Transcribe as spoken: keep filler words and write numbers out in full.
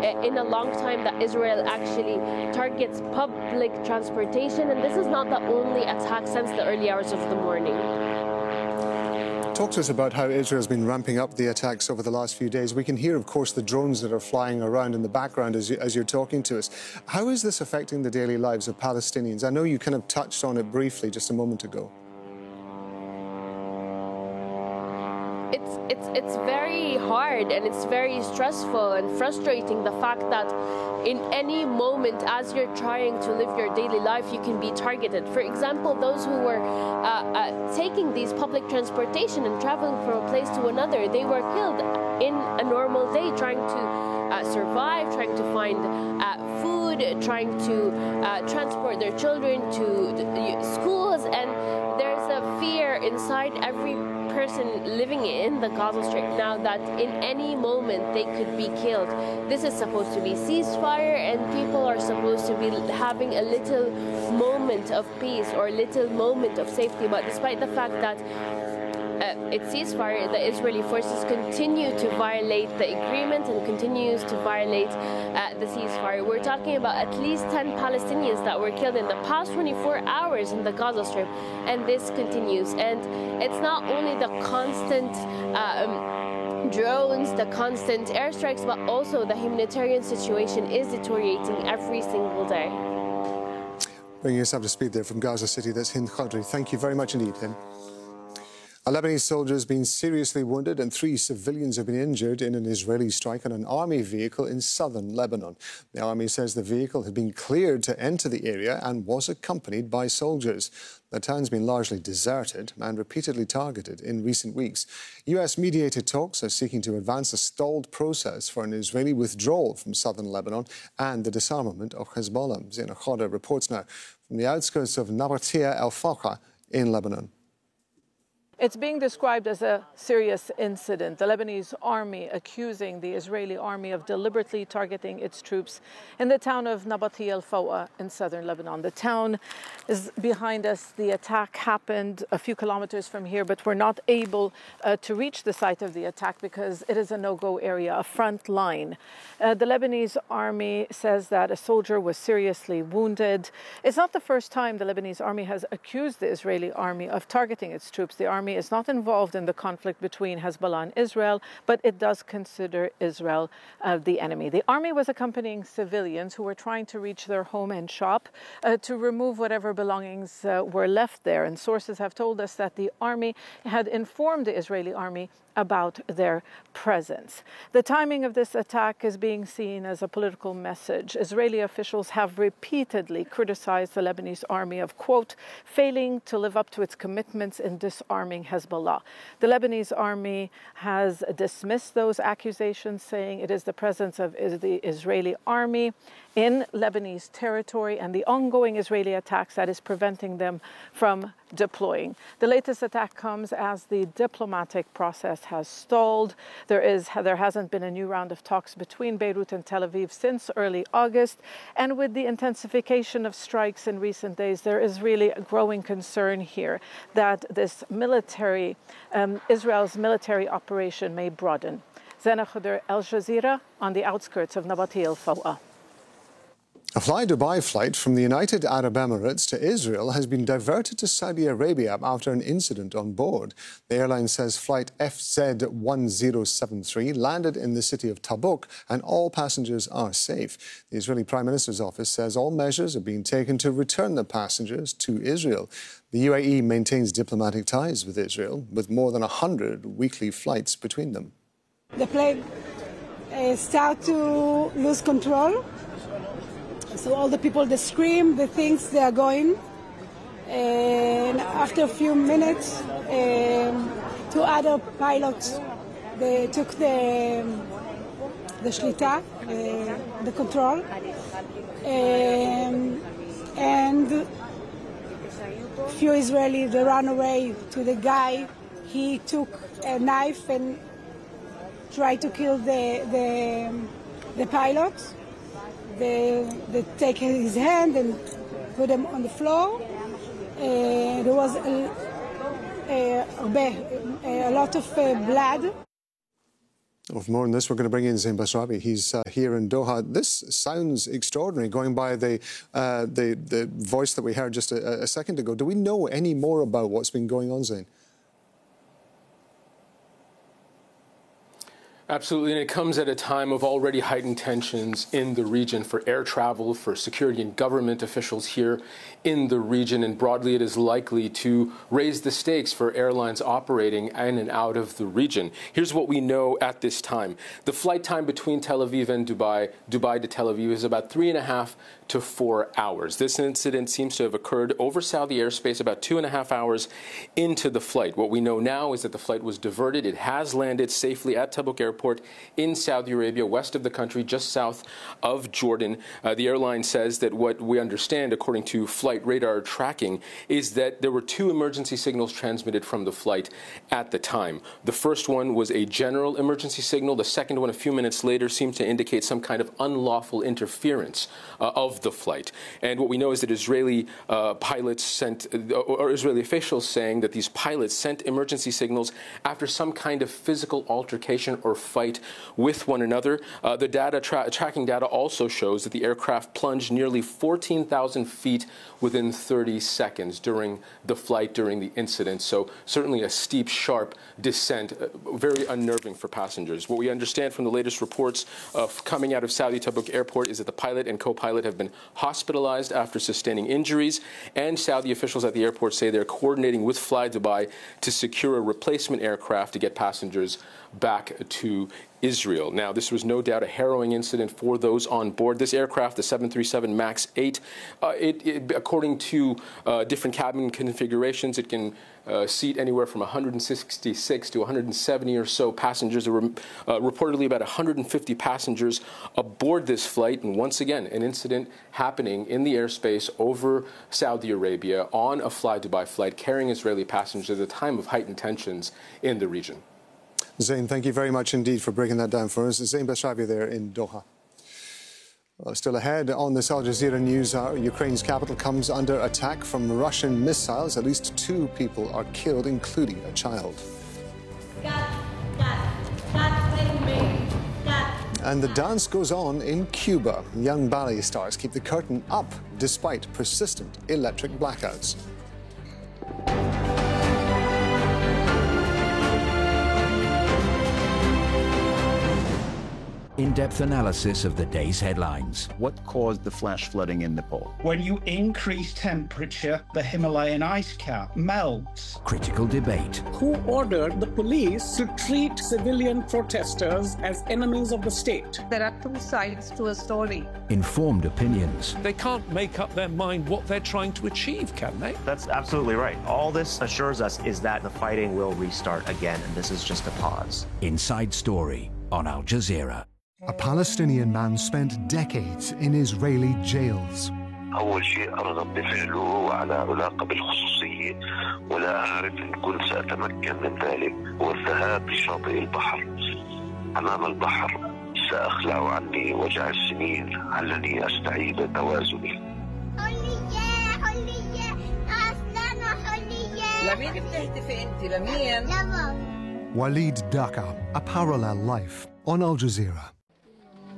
in a long time that Israel actually targets public transportation, and this is not the only attack since the early hours of the morning. Talk to us about how Israel's been ramping up the attacks over the last few days. We can hear, of course, the drones that are flying around in the background as, you, as you're talking to us. How is this affecting the daily lives of Palestinians? I know you kind of touched on it briefly just a moment ago. It's, it's, it's very hard and it's very stressful and frustrating, the fact that in any moment as you're trying to live your daily life, you can be targeted. For example, those who were uh, uh, taking these public transportation and traveling from a place to another, they were killed in a normal day, trying to uh, survive, trying to find uh, food, trying to uh, transport their children to the schools, and there's a fear inside every person living in the Gaza Strip now that in any moment they could be killed. This is supposed to be ceasefire, and people are supposed to be having a little moment of peace or a little moment of safety, but despite the fact that uh, it's ceasefire, the Israeli forces continue to violate the agreement and continues to violate uh, the ceasefire. We're talking about at least ten Palestinians that were killed in the past twenty-four hours in the Gaza Strip, and this continues. And it's not only the constant uh, um, drones, the constant airstrikes, but also the humanitarian situation is deteriorating every single day. Bringing us up to speed there from Gaza City, that's Hind Qadri. Thank you very much indeed, Hind. A Lebanese soldier has been seriously wounded and three civilians have been injured in an Israeli strike on an army vehicle in southern Lebanon. The army says the vehicle had been cleared to enter the area and was accompanied by soldiers. The town's been largely deserted and repeatedly targeted in recent weeks. U S-mediated talks are seeking to advance a stalled process for an Israeli withdrawal from southern Lebanon and the disarmament of Hezbollah. Zaina Khadr reports now from the outskirts of Nabatia el-Faqa in Lebanon. It's being described as a serious incident. The Lebanese army accusing the Israeli army of deliberately targeting its troops in the town of Nabati el-Faqa in southern Lebanon. The town is behind us. The attack happened a few kilometers from here, but we're not able uh, to reach the site of the attack because it is a no-go area, a front line. Uh, the Lebanese army says that a soldier was seriously wounded. It's not the first time the Lebanese army has accused the Israeli army of targeting its troops. The army is not involved in the conflict between Hezbollah and Israel, but it does consider Israel uh, the enemy. The army was accompanying civilians who were trying to reach their home and shop uh, to remove whatever belongings uh, were left there. And sources have told us that the army had informed the Israeli army about their presence. The timing of this attack is being seen as a political message. Israeli officials have repeatedly criticized the Lebanese army of, quote, failing to live up to its commitments in disarming Hezbollah. The Lebanese army has dismissed those accusations, saying it is the presence of the Israeli army in Lebanese territory and the ongoing Israeli attacks that is preventing them from deploying. The latest attack comes as the diplomatic process has stalled. There is, there hasn't been a new round of talks between Beirut and Tel Aviv since early August. And with the intensification of strikes in recent days, there is really a growing concern here that this military, um, Israel's military operation may broaden. Zaina Khadr, Al Jazeera, on the outskirts of Nabati el-Faqa. A Fly Dubai flight from the United Arab Emirates to Israel has been diverted to Saudi Arabia after an incident on board. The airline says flight F Z one zero seven three landed in the city of Tabuk and all passengers are safe. The Israeli Prime Minister's office says all measures are being taken to return the passengers to Israel. The U A E maintains diplomatic ties with Israel, with more than one hundred weekly flights between them. The plane uh, started to lose control. So all the people, they scream, they think they are going. And after a few minutes, um, two other pilots, they took the, the shlita, uh, the control. Um, and a few Israelis, they ran away to the guy. He took a knife and tried to kill the, the, the pilot. They, they take his hand and put him on the floor. Uh, there was a, a, a lot of uh, blood. Well, for more on this, we're going to bring in Zain Basrawi. He's uh, here in Doha. This sounds extraordinary, going by the, uh, the, the voice that we heard just a, a second ago. Do we know any more about what's been going on, Zain? Absolutely, and it comes at a time of already heightened tensions in the region for air travel, for security and government officials here in the region, and broadly it is likely to raise the stakes for airlines operating in and out of the region. Here's what we know at this time. The flight time between Tel Aviv and Dubai, Dubai to Tel Aviv, is about three and a half to four hours. This incident seems to have occurred over Saudi airspace about two and a half hours into the flight. What we know now is that the flight was diverted. It has landed safely at Tabuk Airport in Saudi Arabia, west of the country, just south of Jordan. Uh, the airline says that what we understand, according to flight radar tracking, is that there were two emergency signals transmitted from the flight at the time. The first one was a general emergency signal. The second one, a few minutes later, seemed to indicate some kind of unlawful interference uh, of the flight. And what we know is that Israeli uh, pilots sent, uh, or Israeli officials saying that these pilots sent emergency signals after some kind of physical altercation or fight with one another. Uh, the data tra tracking data also shows that the aircraft plunged nearly fourteen thousand feet within thirty seconds during the flight, during the incident. So certainly a steep, sharp descent, uh, very unnerving for passengers. What we understand from the latest reports of coming out of Saudi Tabuk Airport is that the pilot and co-pilot have been hospitalized after sustaining injuries, and Saudi officials at the airport say they're coordinating with Fly Dubai to secure a replacement aircraft to get passengers back to Israel. Now, this was no doubt a harrowing incident for those on board. This aircraft, the seven thirty-seven MAX eight, uh, it, it, according to uh, different cabin configurations, it can uh, seat anywhere from one hundred sixty-six to one hundred seventy or so passengers. There were uh, reportedly about one hundred fifty passengers aboard this flight. And once again, an incident happening in the airspace over Saudi Arabia on a Fly Dubai flight carrying Israeli passengers at a time of heightened tensions in the region. Zain, thank you very much indeed for breaking that down for us. Zain Basrawi there in Doha. Well, still ahead on this Al Jazeera News Hour, Ukraine's capital comes under attack from Russian missiles. At least two people are killed, including a child. And the dance goes on in Cuba. Young ballet stars keep the curtain up despite persistent electric blackouts. In-depth analysis of the day's headlines. What caused the flash flooding in Nepal? When you increase temperature, the Himalayan ice cap melts. Critical debate. Who ordered the police to treat civilian protesters as enemies of the state? There are two sides to a story. Informed opinions. They can't make up their mind what they're trying to achieve, can they? That's absolutely right. All this assures us is that the fighting will restart again, and this is just a pause. Inside Story on Al Jazeera. A Palestinian man spent decades in Israeli jails. أول شيء رغب بفعله على علاقة بالخصوصية ولا أعرف إن كنت سأتمكن من ذلك والذهاب لشاطئ البحر أمام البحر سأخلع عني وجع السنين علني أستعيد توازني. حرية حرية أصلاً حرية. لمين بتهتفي أنت لمين؟ Walid Daqqa, A Parallel Life on Al Jazeera.